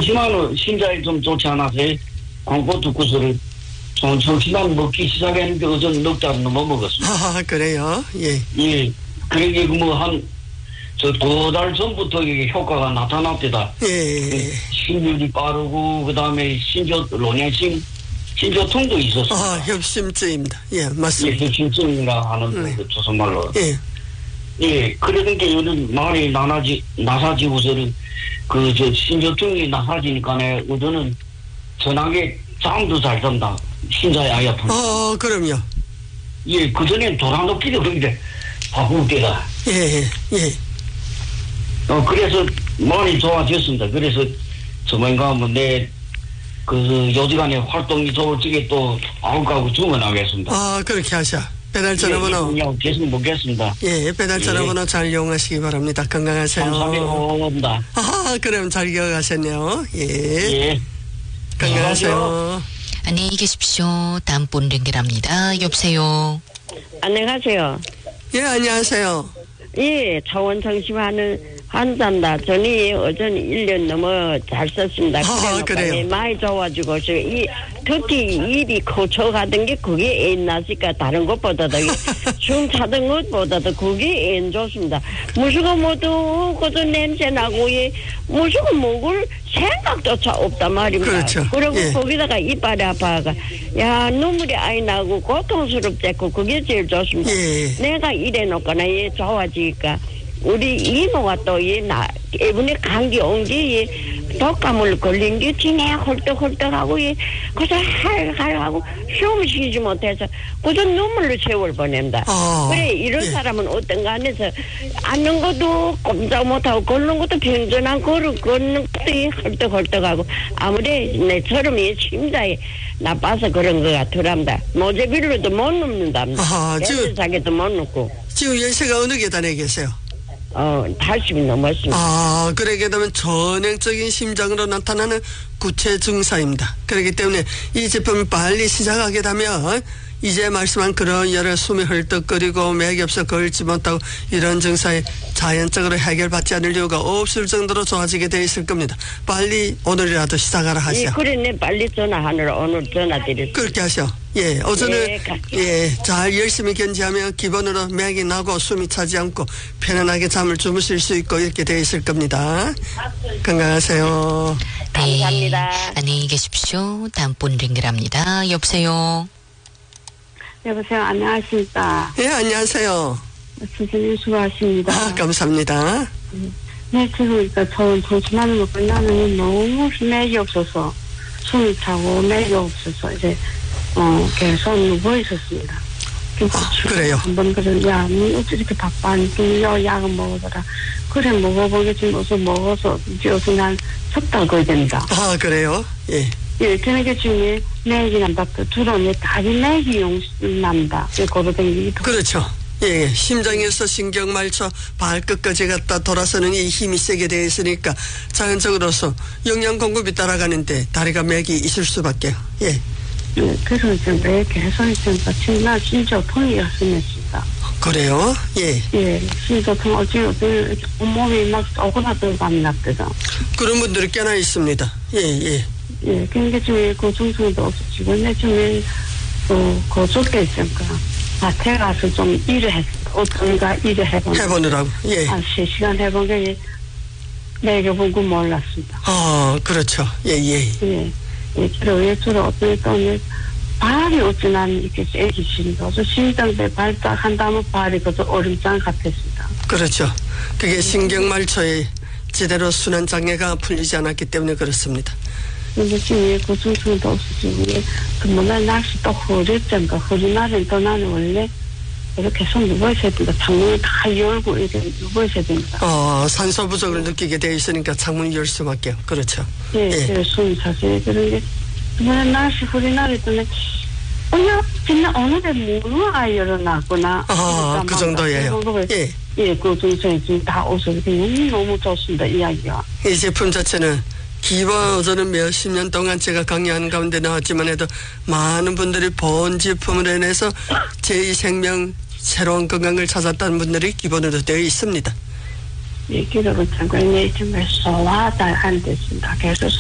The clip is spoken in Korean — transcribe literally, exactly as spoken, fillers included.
좋지만은 신장이 좀 좋지 않아서 광고 듣고서는 좀 좋지만 먹기 시작했는데 어제 넉 달 넘어 먹었습니다. 아, 그래요? 예. 예. 그러게 뭐 한 저 두 달 전부터 이게 효과가 나타났대다. 예. 신율이 빠르고 그다음에 신조 논현심 신조통도 있었어요. 아, 협심증입니다. 예, 맞습니다. 예, 협심증이라 하는 네. 그 조선말로. 예. 예, 그러던 게 요즘 말이 나나지 나사지고서는 그 저 신조통이 나사지니까네 우선은 전하게 잠도 잘 잔다. 신자의 아야품. 어, 그럼요. 예, 그 전엔 돌아놓기도 그런데 바쁠 때가. 예, 예, 예. 어, 그래서 많이 좋아졌습니다. 그래서 조만간 뭐 내 그 요지간에 활동이 좋을지게 또 아홉 가구 주문하겠습니다. 아, 그렇게 하셔. 배달 전화번호. 예, 계속 먹겠습니다. 예, 배달 전화번호 예. 잘 이용하시기 바랍니다. 건강하세요. 감사합니다. 아, 그럼 잘 기억하셨네요. 예. 예. 건강하세요. 안녕히 계십시오. 다음 분 연결합니다. 여보세요. 안녕하세요. 예, 안녕하세요. 예, 차원정심하는 환자입니다. 전이 어전 일 년 넘어 잘 썼습니다. 아, 그래요? 예, 많이 좋아지고, 이, 특히 입이 거쳐가던 게 그게 애 나니까 다른 것보다도, 숨 차던 것보다도 그게 애 좋습니다. 무수가 모두 그저 냄새 나고, 예, 무수가 먹을 생각조차 없단 말입니다. 그렇죠. 그리고 예. 거기다가 이빨이 아파가, 야, 눈물이 아이 나고 고통스럽겠고, 그게 제일 좋습니다. 예. 내가 이래놓거나, 예, 좋아지니까. 우리 이모가 또, 이, 나, 이번에 감기 온 게, 이, 독감을 걸린 게, 지내 헐떡헐떡하고, 이, 그저 할할하고, 숨 쉬지 못해서, 그저 눈물로 세월 보냅니다. 어, 그래, 이런 예. 사람은 어떤가 안에서, 앉는 것도 꼼짝 못하고, 걷는 것도 병전한 걸음, 걷는 것도 이 헐떡헐떡하고, 아무리 내처럼 이 심장이 나빠서 그런 것 같더랍니다. 모재빌로도 못 눕는답니다. 아하, 지금- 자기도 못 눕고. 지금 연세가 어느 계단에 계세요? 어, 팔십이 넘었습니다. 아, 그러게 되면 전형적인 심장으로 나타나는 구체 증상입니다. 그렇기 때문에 이 제품을 빨리 시작하게 되면 이제 말씀한 그런 여러 숨이 헐떡거리고 맥이 없어 걸지 못하고 이런 증상이 자연적으로 해결받지 않을 이유가 없을 정도로 좋아지게 돼 있을 겁니다. 빨리 오늘이라도 시작하라 예, 하시오. 그래, 내 빨리 전화하느라 오늘 전화 드렸습니다. 그렇게 하시오. 예, 우선은 예, 가- 예, 잘 열심히 견지하면 기본으로 맥이 나고 숨이 차지 않고 편안하게 잠을 주무실 수 있고 이렇게 되어 있을 겁니다. 건강하세요. 감사합니다. 네. 안녕히 계십시오. 다음 분 연결합니다. 여보세요. 여보세요. 안녕하십니까. 예, 안녕하세요. 선생님 수고하십니다. 아, 감사합니다. 네, 지금 그러니까 저는 조심하는 거 끝나는 너무 맥이 없어서 숨이 차고 맥이 없어서 이제 어 계속 누워 있었습니다. 그래서 아, 그래요? 한번 그래 야, 너 어찌 이렇게 바빠니? 그 약을 먹어보라. 그래 먹어보게 지금 어서 먹어서 어서 난 석 달 거야 됩니다. 아, 그래요? 예. 예, 그러니까 지금 맥이 난다. 들어오니 다리 맥이 용 납니다. 고로댕기도. 그렇죠. 예, 심장에서 신경말초 발끝까지 갖다 돌아서는 이 힘이 세게 되어 있으니까 자연적으로서 영양 공급이 따라가는데 다리가 맥이 있을 수밖에. 예. 예, 그래서 이제 왜 계속 있으니까 지금 나 진짜 통이 심했습니다. 그래요? 예. 예, 진짜 통 어찌 어찌 온몸이 막 오그라들고 감이 났거든. 그런 분들이 꽤나 있습니다. 예, 예. 예, 그러니까 지금 고중증도 없어지고 내 지금 또 고속돼 있으니까 밭에 가서 좀 일을 했어. 어떤가 일을 해본. 해보느라고. 예. 한 세 시간 해본 게 내가 보고 몰랐습니다. 아, 그렇죠. 예, 예. 예, 예, 그리고 예술을 어떻게 또는 발이 어찌 난 이렇게 애기신다. 저 심장대 발딱 한 다음에 발이 그저 얼음장 같았습니다. 그렇죠. 그게 신경말초에 제대로 순환 장애가 풀리지 않았기 때문에 그렇습니다. 근데 지금 고중증도 없어지고, 그 뭐냐, 날씨 또 흐렸잖아. 흐린 날은 또 나는 원래 이렇게 계속 누워있어야 된다. 창문을 다 열고 이렇게 누워있어야 된다. 어, 산소 부족을 느끼게 되어 있으니까 창문을 열 수밖에. 그렇죠. 예, 예. 그래서 숨이 차지. 그런 게, 뭐냐, 날씨 흐린 날에 또는, 어냐, 진짜 오늘에 문어가 열어놨구나. 아, 그 정도예요. 예. 예, 고중증이 지금 다 없어서 너무, 너무 좋습니다, 이야기가. 이 제품 자체는 기본 저는 몇십 년 동안 제가 강의하는 가운데 나왔지만 해도 많은 분들이 본 제품을 해내서 제이 생명 새로운 건강을 찾았다는 분들이 기본으로 되어 있습니다. 예, 기록은 장관이 정말 소화다 안 됐습니다. 그래서